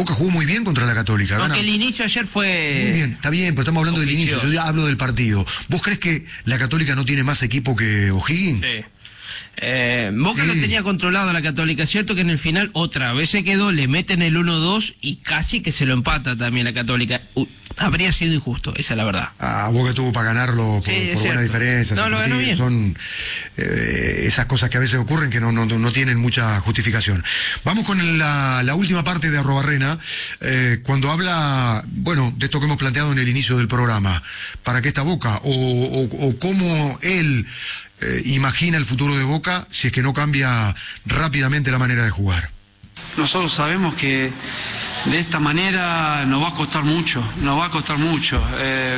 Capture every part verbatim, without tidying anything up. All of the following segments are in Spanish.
Boca jugó muy bien contra la Católica. Aunque el inicio ayer fue... Muy bien, está bien, pero estamos hablando del inicio, yo ya hablo del partido. ¿Vos crees que la Católica no tiene más equipo que O'Higgins? Sí. Eh, Boca Sí. lo tenía controlado a la Católica, cierto que en el final otra vez se quedó, le meten el uno dos y casi que se lo empata también la Católica. Uh, habría sido injusto, esa es la verdad. Ah, Boca tuvo para ganarlo por, Sí, es por buena cierto. diferencia. No, ese lo ganó partido. bien. Son eh, esas cosas que a veces ocurren que no, no, no tienen mucha justificación. Vamos con la, la última parte de Arrobarrena, eh, cuando habla, bueno, de esto que hemos planteado en el inicio del programa. ¿Para qué está Boca? O, o, o cómo él eh, imagina el futuro de Boca si es que no cambia rápidamente la manera de jugar. Nosotros sabemos que de esta manera nos va a costar mucho, nos va a costar mucho. Eh,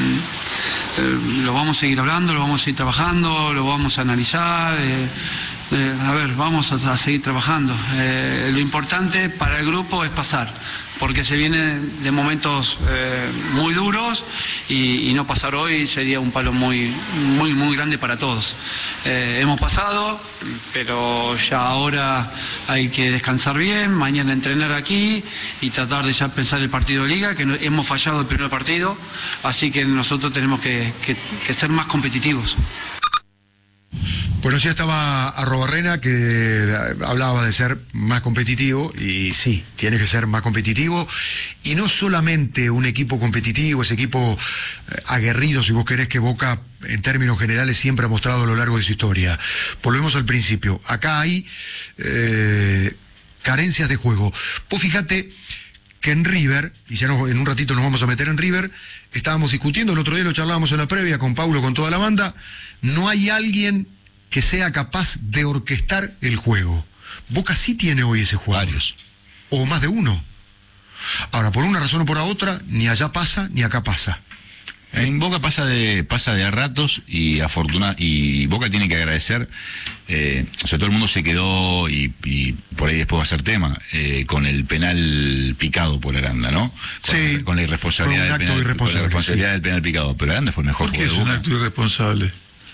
eh, lo vamos a seguir hablando, lo vamos a seguir trabajando, lo vamos a analizar. Eh, eh, a ver, vamos a, a seguir trabajando. Eh, lo importante para el grupo es pasar, porque se viene de momentos eh, muy duros y, y no pasar hoy sería un palo muy, muy, muy grande para todos. Eh, hemos pasado, pero ya ahora hay que descansar bien, mañana entrenar aquí y tratar de ya pensar el partido de Liga, que no, hemos fallado el primer partido, así que nosotros tenemos que, que, que ser más competitivos. Bueno, sí estaba Arrobarrena que hablaba de ser más competitivo y sí, tiene que ser más competitivo y no solamente un equipo competitivo, ese equipo aguerrido, si vos querés, que Boca en términos generales siempre ha mostrado a lo largo de su historia. Volvemos al principio, acá hay eh, carencias de juego. Vos fíjate que en River, y ya nos, en un ratito nos vamos a meter en River, estábamos discutiendo, el otro día lo charlábamos en la previa con Paulo, con toda la banda, no hay alguien que sea capaz de orquestar el juego. Boca sí tiene hoy ese jugador. Varios. O más de uno. Ahora, por una razón o por otra, ni allá pasa, ni acá pasa. En Boca pasa de pasa de a ratos y afortuna, y Boca tiene que agradecer, eh, o sea, todo el mundo se quedó y, y por ahí después va a ser tema, eh, con el penal picado por Aranda, ¿no? Con, Sí, la, con la irresponsabilidad, fue un del, acto penal, irresponsable, con la irresponsabilidad sí. del penal picado, pero Aranda fue el mejor ¿Por qué jugador es de un Boca. acto irresponsable?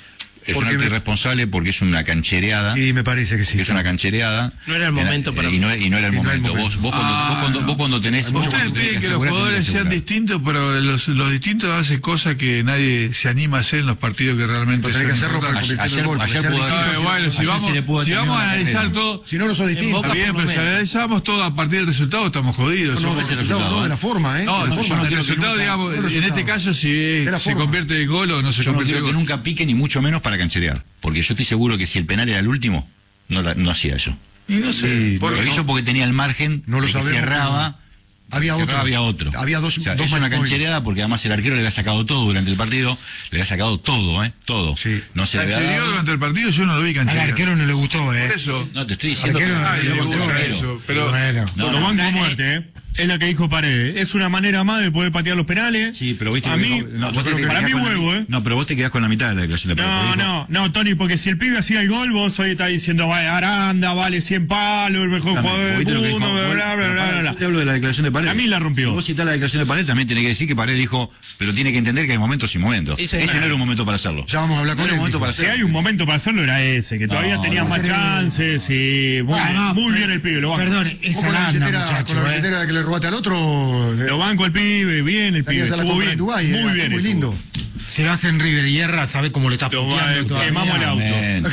Es Porque un acto me- irresponsable porque es una canchereada. Y me parece que sí. Que es una canchereada. No era el momento para y no, y no era el Y no era el momento. momento. Vos, vos, cuando, Ah, vos, cuando, no. vos cuando tenés. vos Ustedes cuando tenés piden que los asegurar, jugadores tenés que sean asegurar. distintos, pero los, los distintos hacen cosas que nadie se anima a hacer en los partidos que realmente Pero tenés son que hacerlo para importantes. convertir Ayer, el gol, ayer para pudo ser haber Ah, sido- bueno, si ayer vamos, se le pudo si terminar vamos a una analizar carrera. todo, Si no, no sos distinto. Boca- está bien, por lo pero si menos. analizamos todo a partir del resultado, estamos jodidos. No, no, Somos- el resultado, no, de la forma, ¿eh? No, De la yo forma, no no el quiero que resultado, nunca- digamos, no el en resultado. este caso, si De la se forma. convierte el gol o no se Yo no convierte quiero el que gol. nunca pique, ni mucho menos para cancherear. Porque yo estoy seguro que si el penal era el último, no, la- no hacía eso. Y no sé, Sí, por- Lo hizo porque tenía el margen, No lo de que sabemos, cerraba. Había cerraba, otro. había otro. Había dos- O sea, dos es una match point. canchereada porque además el arquero le ha sacado todo durante el partido. Le ha sacado todo, ¿eh? Todo. Sí. No se le había canchereó dado. durante el partido, yo no lo vi Al cancherear. arquero no le gustó, ¿eh? Por eso. No, te estoy diciendo Arquero, que ah, se le lo gustó contó el eso, arquero. pero- bueno. No, lo no, banco a muerte, ¿eh? Es lo que dijo Paredes. Es una manera más de poder patear los penales. Sí, pero viste a que mí, dijo- no, yo vos te creo que quedás para mí con la- huevo, ¿eh? No, pero vos te quedás con la mitad de la declaración de Paredes. No, Dijo- no, no, Tony, porque si el pibe hacía el gol, vos hoy estás diciendo, vale, Aranda, vale cien palos, el mejor Dame, jugador del ¿viste lo que mundo, dijo? bla, Vos- bla, bla, pero bla, pará, bla, yo te hablo de la declaración de Paredes. A mí la rompió. Si vos citás la declaración de Paredes, también tenés que decir que Paredes dijo, pero tiene que entender que hay momentos y momentos. Sí, señor. Este no era un momento para hacerlo. Ya vamos a hablar No con era él, un momento dijo. para Si hacerlo. hay un momento para hacerlo era ese, que todavía No, tenía no, más serio. chances y muy, Bueno, muy pero- bien el pibe, lo banco. Perdón, Vos es con la Aranda, billetera, con la muchacho, ¿eh? billetera que le robaste al otro, eh, Lo banco el pibe, bien el pibe, salías a la estuvo compra bien, en Dubái, eh, muy así bien. muy estuvo. lindo. Se lo hace en River y Hierra, sabe cómo lo está Lo puteando va- todavía. quemamos el auto. Amén.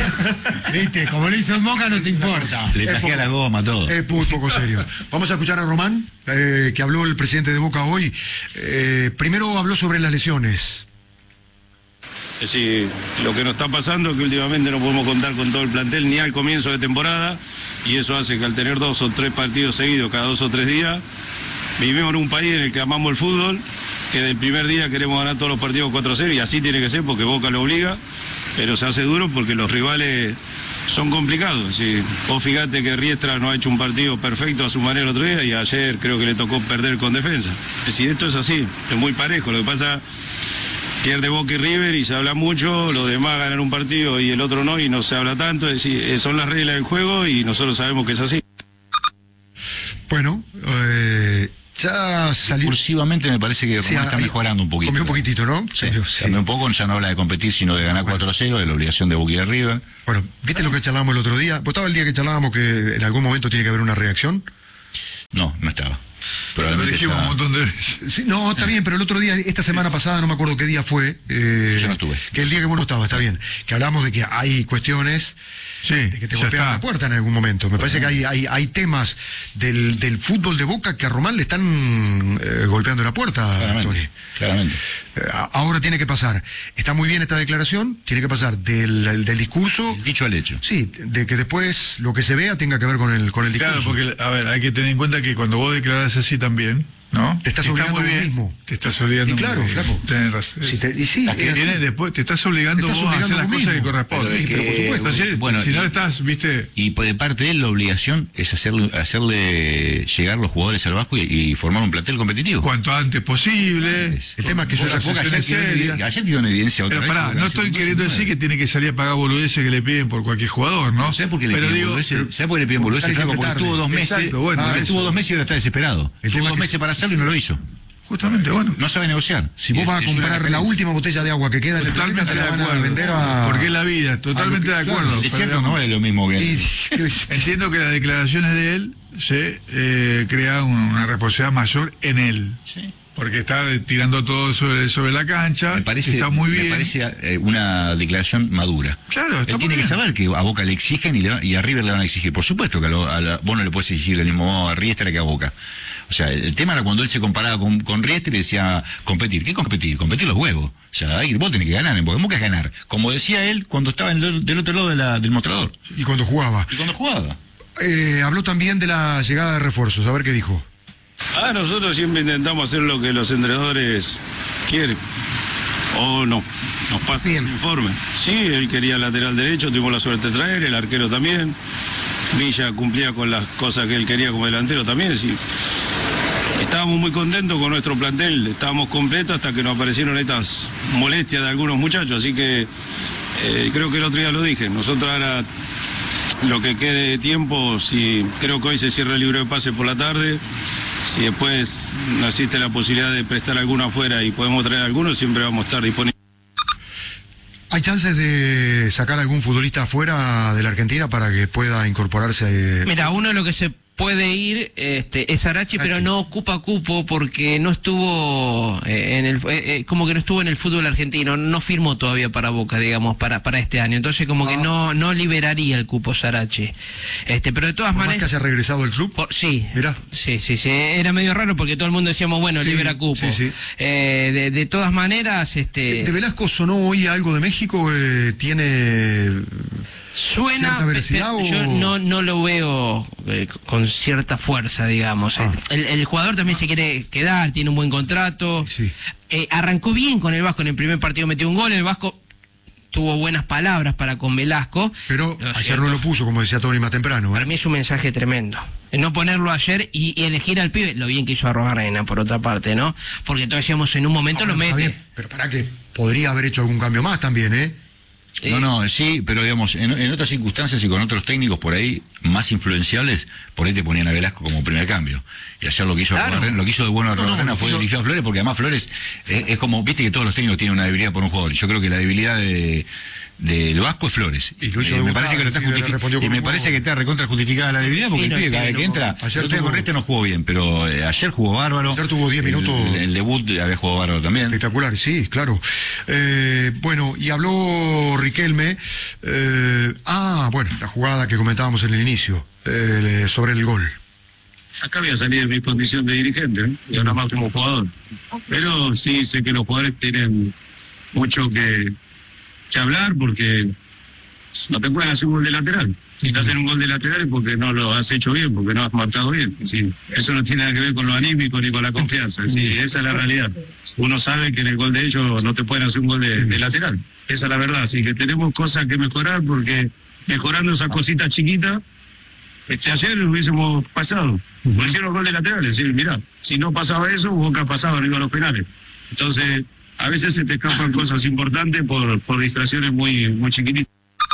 Viste, como lo hizo en Boca no te importa. Le tajé a la goma todo. Es muy poco serio. Vamos a escuchar a Román, eh, que habló el presidente de Boca hoy. Eh, primero habló sobre las lesiones. Es decir, lo que nos está pasando es que últimamente no podemos contar con todo el plantel ni al comienzo de temporada y eso hace que al tener dos o tres partidos seguidos cada dos o tres días, vivimos en un país en el que amamos el fútbol, que del primer día queremos ganar todos los partidos cuatro a cero y así tiene que ser porque Boca lo obliga, pero se hace duro porque los rivales son complicados. Es decir, vos fíjate que Riestra no ha hecho un partido perfecto a su manera el otro día y ayer creo que le tocó perder con defensa. Es decir, esto es así, es muy parejo, lo que pasa... Pierde Boca y River y se habla mucho, los demás ganan un partido y el otro no y no se habla tanto, es decir, son las reglas del juego y nosotros sabemos que es así. Bueno, eh, ya salió. Discursivamente me parece que Sí, Román está ahí mejorando un poquito. comió un poquitito, ¿no? Sí, Cambió, sí. cambió un poco, ya no habla de competir, sino de ganar cuatro a cero, de la obligación de Boca y de River. Bueno, ¿viste lo que charlábamos el otro día? ¿Vos estaba el día que charlábamos que en algún momento tiene que haber una reacción? No, no estaba. Igualmente dijimos está- un montón de veces. Sí, no, está bien, pero el otro día, esta semana pasada, no me acuerdo qué día fue. eh, Yo no estuve. Que el día que vos no estabas, está bien. Que hablamos de que hay cuestiones Sí, de que te ya golpean está. la puerta en algún momento. Me parece que hay, hay, hay temas del, del fútbol de Boca que a Román le están eh, golpeando la puerta, Tony. Claramente, claramente. Eh, a- ahora tiene que pasar. Está muy bien esta declaración, tiene que pasar del, del discurso. El dicho al hecho. Sí, de que después lo que se vea tenga que ver con el, con el discurso. Claro, porque, a ver, hay que tener en cuenta que cuando vos declarás así también, ¿no? Te estás Está obligando muy a vos bien, mismo. Te estás obligando Y claro, muy bien. flaco. Tenés razón. Si te- y sí, La que es viene así. después, te estás obligando Te estás vos a hacer obligando las vos cosas que mismo. corresponden. Pero es Sí, pero por que- supuesto. Entonces, bueno, si y- no estás, viste, Y por de parte de él la obligación es hacerle, hacerle llegar los jugadores al Vasco y, y formar un plantel competitivo. cuanto antes posible. El tema es que yo Boca ya- Boca ayer sesiones tiró en serias. evi- ayer tiró en evidencia otra Pero vez. pará, porque no hace estoy un queriendo doce y decir que nueve. tiene que salir a pagar boludeces que le piden por cualquier jugador, ¿no? ¿Sabes por qué le Pero piden digo, boludeces? ¿Sabes por qué le piden porque boludeces, sale Flaco? siempre Porque tarde. tuvo dos meses. Exacto, bueno, Ah, eso. tuvo dos meses y ahora está desesperado. El Tuvo tema dos que- meses para hacerlo y no lo hizo. justamente, bueno. No sabe negociar. Si vos Es- vas a es una comprar la referencia. última botella de agua que queda en el planeta, Totalmente te de la van a acuerdo. vender a... Porque es la vida, totalmente a lo que- de acuerdo. claro, El desierto no vale lo mismo que... Y- Entiendo que las declaraciones de él se eh, crea una responsabilidad mayor en él. Sí. Porque está tirando todo sobre, sobre la cancha. Me parece, está muy bien. me parece eh, una declaración madura. Claro, está Él tiene muy que bien. saber que a Boca le exigen y, le- y a River le van a exigir. Por supuesto que a, lo- a la- vos no le puedes exigir el mismo modo a Riestra que a Boca. O sea, el, el tema era cuando él se comparaba con, con Riestra y decía competir. ¿Qué competir? Competir los huevos. O sea, ahí vos tenés que ganar, porque Boca es ganar. Como decía él cuando estaba en el- del otro lado de la- del mostrador. Y cuando jugaba. Y cuando jugaba. Eh, habló también de la llegada de refuerzos, a ver qué dijo. Ah, nosotros siempre intentamos hacer lo que los entrenadores quieren. O no, nos pasa el informe. Sí, él quería lateral derecho, tuvimos la suerte de traer, el arquero también. Villa cumplía con las cosas que él quería como delantero también. Sí. Estábamos muy contentos con nuestro plantel, estábamos completos hasta que nos aparecieron estas molestias de algunos muchachos. Así que eh, creo que el otro día lo dije. Nosotros ahora, lo que quede de tiempo, si creo que hoy se cierra el libro de pase por la tarde. Si después no existe la posibilidad de prestar alguno afuera y podemos traer alguno, siempre vamos a estar disponibles. ¿Hay chances de sacar algún futbolista afuera de la Argentina para que pueda incorporarse? Mira, uno de lo que se puede ir este, es Arachi, pero Arachi. no ocupa cupo porque no estuvo eh, en el eh, eh, como que no estuvo en el fútbol argentino, no firmó todavía para Boca, digamos, para para este año. Entonces como que Ah. no no liberaría el cupo Sarachi. Este, pero de todas Por más maneras que haya regresado el club. por- sí, Mirá. sí, sí, sí, era medio raro porque todo el mundo decíamos, bueno, Sí, libera cupo. sí, sí. Eh, de, de todas maneras, este ¿De Velasco sonó hoy algo de México? Eh, ¿Tiene suena, cierta veracidad pe- pe- o- yo no no lo veo eh, con cierta fuerza, digamos. Ah. El, el jugador también se quiere quedar, tiene un buen contrato. Sí. Eh, arrancó bien con el Vasco, en el primer partido metió un gol, el Vasco tuvo buenas palabras para con Velasco. Pero Lo ayer cierto, no lo puso, como decía Tony más temprano. Para ¿eh? mí es un mensaje tremendo. El no ponerlo ayer y, y elegir al pibe, lo bien que hizo Arrobarrena, por otra parte, ¿no? Porque todos decíamos, en un momento No, lo pero está mete. bien, pero para que podría haber hecho algún cambio más también, ¿eh? Eh, No, no, sí, pero digamos, en, en otras circunstancias y con otros técnicos por ahí más influenciables, por ahí te ponían a Velasco como primer cambio. Y ayer lo que hizo Claro. Arrobarrena- lo que hizo de bueno No, no, Arrobarrena lo fue hizo- dirigido a Flores, porque además Flores eh, es como, viste que todos los técnicos tienen una debilidad por un jugador. Yo creo que la debilidad de del Vasco es Flores. Y lo hizo Eh, me debutar, parece que lo está y le justifi- respondió y con me un parece juego. que está recontra justificada la debilidad, porque Sí, el no, pibe sí, cada vez no. que entra, Ayer el otro día tuvo- con Reste no jugó bien, pero eh, ayer jugó bárbaro. Ayer tuvo diez El- minutos. El, el debut había jugado bárbaro también. Espectacular, sí, claro. Eh, bueno, y habló Riquelme. eh, ah, bueno, la jugada que comentábamos en el inicio, eh, sobre el gol. Acá voy a salir de mi condición de dirigente, ¿eh? Y ahora más como jugador. Pero sí sé que los jugadores tienen mucho que, que hablar porque no te pueden hacer un gol de lateral. Si te hacen un gol de lateral es porque no lo has hecho bien, porque no has marcado bien. Sí, eso no tiene nada que ver con lo anímico ni con la confianza. Sí, esa es la realidad. Uno sabe que en el gol de ellos no te pueden hacer un gol de, de lateral. Esa es la verdad. Así que tenemos cosas que mejorar porque mejorando esas cositas chiquitas, este, ayer hubiésemos pasado. Uh-huh. Hicieron gol de lateral, es decir, mira, si no pasaba eso, Boca pasaba arriba a los penales. Entonces, a veces se te escapan cosas importantes por, por distracciones muy, muy chiquititas.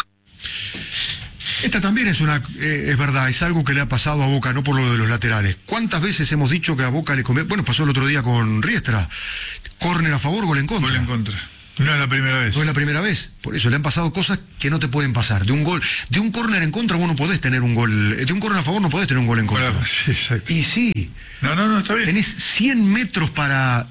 Esta también es una, eh, es verdad, es algo que le ha pasado a Boca, no por lo de los laterales. ¿Cuántas veces hemos dicho que a Boca le conviene? Bueno, pasó el otro día con Riestra. Córner a favor, gol en contra. Gol en contra. No es la primera vez. No es la primera vez. Por eso le han pasado cosas que no te pueden pasar. De un gol, de un córner en contra vos no podés tener un gol. De un córner a favor no podés tener un gol en contra. Bueno, sí, exacto. Y sí. No, no, no, está bien. Tenés cien metros para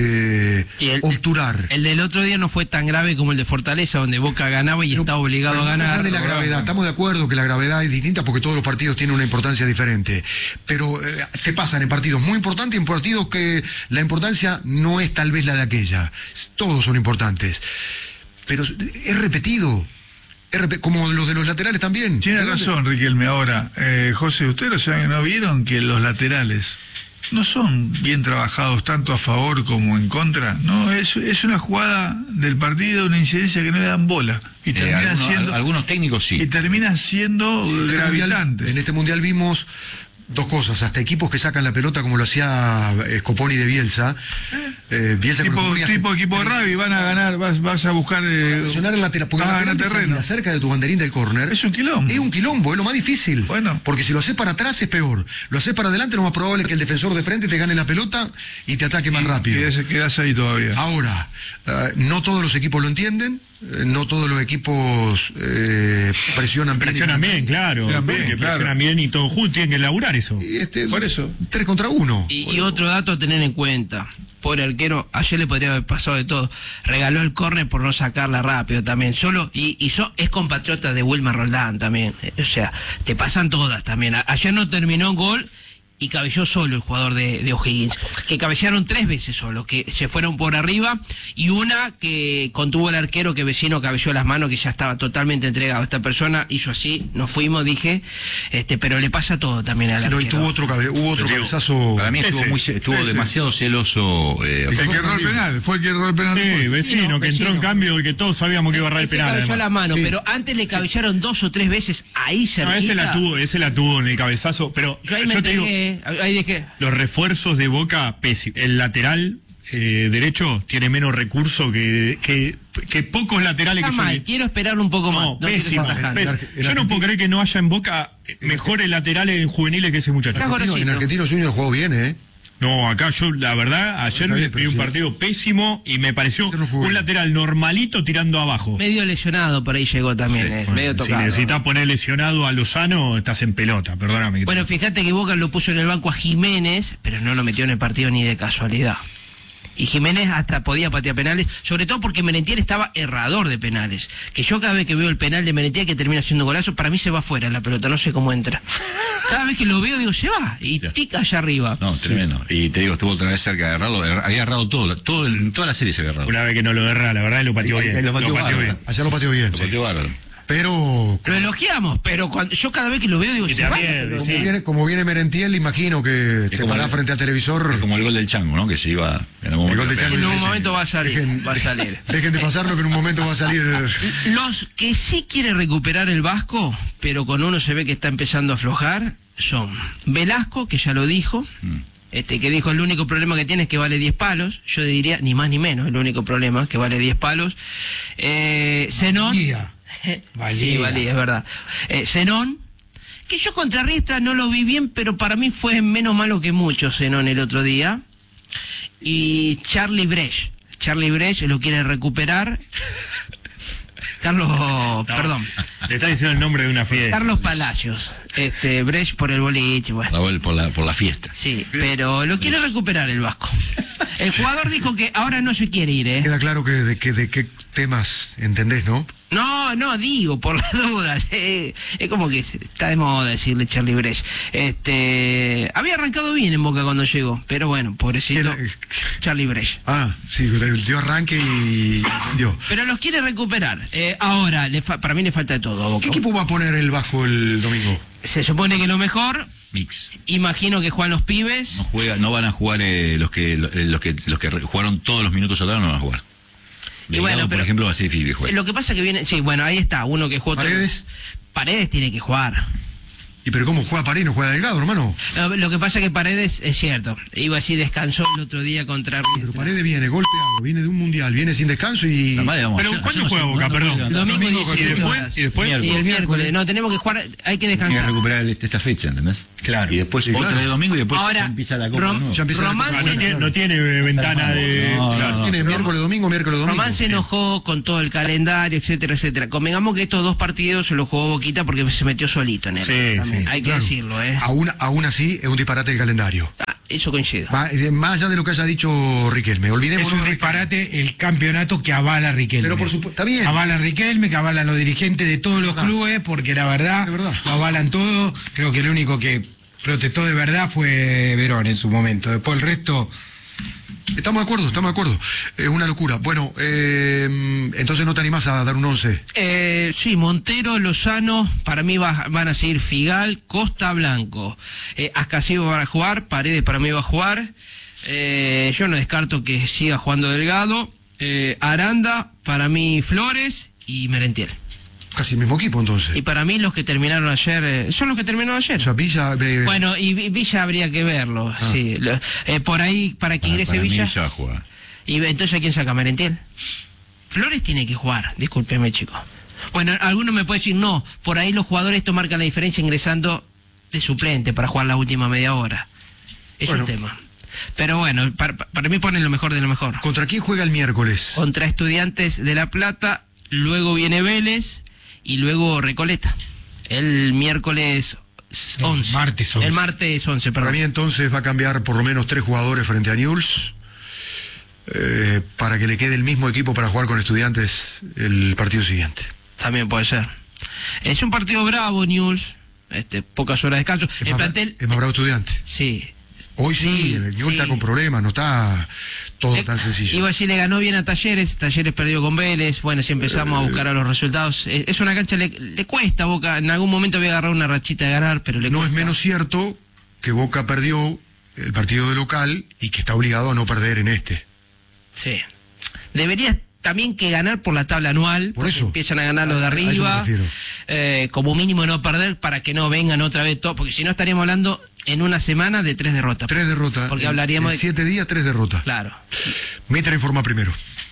eh, Sí, el, obturar. El del otro día no fue tan grave como el de Fortaleza, donde Boca ganaba y Pero- estaba obligado pero a más allá ganar. de la gravedad, estamos de acuerdo que la gravedad es distinta porque todos los partidos tienen una importancia diferente. Pero eh, te pasan en partidos muy importantes y en partidos que la importancia no es tal vez la de aquella. Todos son importantes. Pero es repetido. Es rep- como los de los laterales también. Tiene ¿De dónde? razón, Riquelme. Ahora, eh, José, ¿ustedes no vieron que los laterales no son bien trabajados tanto a favor como en contra? No, es, es una jugada del partido, una incidencia que no le dan bola. Y Eh, termina algunos, siendo, algunos técnicos sí. y termina siendo En este gravitante. mundial- en este mundial vimos dos cosas, hasta equipos que sacan la pelota como lo hacía eh, Scoponi de Bielsa. Eh, Bielsa con tipo Scoponi hace- tipo equipo de rugby, van a ganar, vas, vas a buscar eh, presionar el lateral, porque el vas a lateral ganar de terreno. salida cerca de tu banderín del córner Es un quilombo. es un quilombo, es lo más difícil. Bueno. Porque si lo haces para atrás es peor. Lo haces para adelante, lo más probable es que el defensor de frente te gane la pelota y te ataque más rápido. Quedás, quedás ahí todavía. Ahora, eh, no todos los equipos lo entienden, eh, no todos los equipos eh, presionan bien. Presionan bien, claro. Presionan bien, porque claro. presionan bien y todos juntos tienen que laburar eso. Y este, Por eso. Tres contra uno. Y, y otro dato a tener en cuenta. Pobre arquero, ayer le podría haber pasado de todo. Regaló el córner por no sacarla rápido también. Solo, y, y yo es compatriota de Wilmar Roldán también. O sea, te pasan todas también. A- ayer no terminó en gol y cabelló solo el jugador de, de O'Higgins. Que cabellaron tres veces solo, que se fueron por arriba, y una que contuvo el arquero, que vecino cabelló las manos, que ya estaba totalmente entregado. Esta persona hizo así, nos fuimos, dije, este, pero le pasa todo también al No, y arquero. tuvo otro, cabe- hubo otro Pero digo, cabezazo. Para mí estuvo, Ese. muy, ce- estuvo Ese. demasiado celoso. eh, El que erró el penal, fue el que erró el penal. Sí, vecino, que entró vecino. en cambio y que todos sabíamos que iba a errar el Ese penal. cabelló además. la mano, Sí. pero antes le cabellaron dos o tres veces ahí cerquita. No, ese la tuvo, ese la tuvo en el cabezazo, pero Yo ahí me te digo, entregué, ahí dije, los refuerzos de Boca, pésimos. El lateral eh, derecho tiene menos recurso que, que, que pocos laterales está que yo mal, vi. quiero esperar un poco más. No, No quiero pésimo, ser tajante. pésimo. En Yo no Argentina- puedo creer que no haya en Boca mejores laterales en juveniles que ese muchacho. Trajo- Argentino- en Gorosito. Argentino Junior jugó bien, ¿eh? No, acá yo, la verdad, ayer Está bien, le pedí pero un sí. partido pésimo y me pareció Ayer no jugó un bien. lateral normalito tirando abajo. Medio lesionado por ahí llegó también, eh, Bueno, medio si tocado. necesitas poner lesionado a Lozano, estás en pelota, perdóname. que te- Bueno, fíjate que Boca lo puso en el banco a Jiménez, pero no lo metió en el partido ni de casualidad. Y Jiménez hasta podía patear penales, sobre todo porque Merentiel estaba errador de penales. Que yo cada vez que veo el penal de Merentiel que termina haciendo golazo, para mí se va fuera la pelota, no sé cómo entra. Cada vez que lo veo digo, se va, y Ya. tica allá arriba. No, tremendo. Y te digo, estuvo otra vez cerca de agarrarlo. er- Había agarrado todo, todo el- en toda la serie se había agarrado. Una vez que no lo erra, la verdad lo pateó Eh, bien. eh, lo pateó bárbaro. bien. Ayer lo pateó bien. Lo pateó bárbaro. Pero Lo elogiamos, pero cuando yo cada vez que lo veo digo, Y se va. también, pero- sí. como, viene, como viene Merentiel, imagino que te como parás el- frente al televisor. Es como el gol del Chango, ¿no? Que se iba en algún El momento. gol del Chango. En un Sí, momento va a salir, Dejen, va a salir. dejen de pasarlo que en un momento va a salir. Los que sí quiere recuperar el Vasco, pero con uno se ve que está empezando a aflojar, son Velasco, que ya lo dijo, este que dijo el único problema que tiene es que vale diez palos, yo diría ni más ni menos, el único problema que vale diez palos. Eh, Zenón. Valía. Sí, Valía. valía, es verdad. Eh, Zenón, que yo contra Riestra no lo vi bien, pero para mí fue menos malo que mucho Zenón el otro día. Y Charlie Brecht. Charlie Brecht lo quiere recuperar. Carlos, perdón. Te está diciendo el nombre de una fiesta. Carlos Palacios. Este, Brecht por el boliche, bueno. La gol por la, por la fiesta. Sí, pero lo quiere recuperar el Vasco. El jugador dijo que ahora no se quiere ir, ¿eh? Queda claro que de, que de qué temas entendés, ¿no? No, no, digo, por las dudas. eh, es como que está de moda decirle Charlie Brecht. Este, había arrancado bien en Boca cuando llegó, pero bueno, pobrecito. ¿Quién- Charlie Brecht. Ah, sí, dio arranque y dio. Pero los quiere recuperar. Eh, ahora, le fa- para mí le falta de todo a Boca. ¿Qué equipo va a poner el Vasco el domingo? Se supone que lo mejor, Mix. imagino que juegan los pibes. No juega, no van a jugar eh, los que los, eh, los que los que re- jugaron todos los minutos atrás, no van a jugar. Y bueno, Delgado, pero- por ejemplo, va a ser difícil que juegue. Lo que pasa que viene, sí, bueno, ahí está, uno que jugó todo- ¿Paredes? Paredes tiene que jugar. ¿Y pero cómo juega Paredes, no juega Delgado, hermano? No, lo que pasa es que Paredes, es cierto, iba así, descansó el otro día contra Pero Riestra. Paredes viene golpeado, viene de un mundial, viene sin descanso y... La madre, vamos, Pero ayer- ¿cuándo ayer juega no sé- Boca? no- Perdón. no- no- Domingo Y diecisiete después, horas. y después. Y el miércoles, no, tenemos que jugar, hay que Hay que descansar. recuperar el- esta fecha, ¿entendés? Claro. Y después Sí, otra claro. de domingo y después Ahora, ya empieza la Copa. Rom- de nuevo. Ya empieza la Román Copa. Ah, no, se- tiene, no tiene ventana de. No, no, claro. no. Tiene miércoles, domingo, miércoles, domingo. Román se enojó con todo el calendario, etcétera, etcétera. Convengamos que estos dos partidos se los jugó Boquita porque se metió solito en él. Sí, también. sí, Hay que claro. decirlo, ¿eh? Aún, aún así, es un disparate el calendario. Ah, eso coincido. Más, eh, más allá de lo que haya dicho Riquelme, olvidemos. Es un disparate el campeonato que avala a Riquelme. Pero por supuesto, está bien. Avala a Riquelme, que avalan los dirigentes de todos los verdad. clubes, porque la verdad, Es verdad. lo avalan todo. Creo que el único que protestó de verdad fue Verón en su momento. Después el resto... Estamos de acuerdo, estamos de acuerdo. Es una locura. Bueno, eh, entonces no te animás a dar un once. Eh, sí, Montero, Lozano, para mí va- van a seguir Figal, Costa, Blanco. Eh, Ascasiego va a jugar, Paredes para mí va a jugar. Eh, yo no descarto que siga jugando Delgado. Eh, Aranda, para mí Flores y Merentiel. Casi el mismo equipo entonces. Y para mí los que terminaron ayer, eh, son los que terminaron ayer. O sea, Villa... eh, Bueno, y Vi- Villa habría que verlo, sí. Lo- eh, por ahí, para que Para- ingrese para mí Villa. ya va a jugar. Y entonces, ¿a quién saca? Merentiel. Flores tiene que jugar, discúlpeme, chicos. Bueno, alguno me puede decir, no, por ahí los jugadores esto marcan la diferencia ingresando de suplente para jugar la última media hora. Es Bueno. un tema. Pero bueno, para, para mí ponen lo mejor de lo mejor. ¿Contra quién juega el miércoles? Contra Estudiantes de La Plata, luego viene Vélez y luego Recoleta. El miércoles once. martes once. El martes once, Para perdón. mí entonces va a cambiar por lo menos tres jugadores frente a Newell's, eh, para que le quede el mismo equipo para jugar con Estudiantes el partido siguiente. También puede ser. Es un partido bravo, News. Este, pocas horas de descanso. Es El más, plantel. es más bravo Estudiante. Sí. Hoy sí, Sí, el Newell's sí. está con problemas, no está todo Eh, tan sencillo. Iba a decir, le ganó bien a Talleres. Talleres perdió con Vélez. Bueno, si empezamos a buscar a los resultados. eh, Es una cancha, le, le cuesta a Boca. En algún momento voy a agarrar una rachita de ganar, pero le No es cuesta. menos cierto que Boca perdió el partido de local y que está obligado a no perder en este. Sí. Debería también que ganar por la tabla anual. Por porque eso. empiezan a ganar los de A- a eso me arriba. refiero. eh, como mínimo no perder para que no vengan otra vez todos. Porque si no estaríamos hablando en una semana de tres derrotas. Tres derrotas. Porque En- hablaríamos en de. siete días, tres derrotas. Claro. Mitra informa primero.